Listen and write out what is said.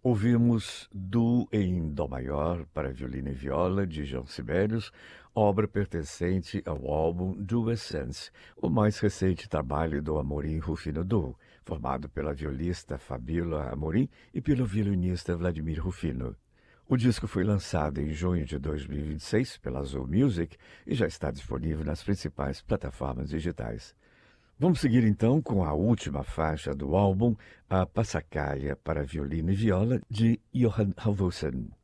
Ouvimos Duo em Dó maior para violino e viola, de João Sibelius, obra pertencente ao álbum Duo Essence, o mais recente trabalho do Amorim Rufino Duo, formado pela violista Fabíola Amorim e pelo violinista Vladimir Rufino. O disco foi lançado em junho de 2026 pela Azul Music e já está disponível nas principais plataformas digitais. Vamos seguir então com a última faixa do álbum, a Passacaglia para violino e viola, de Johan Halvorsen.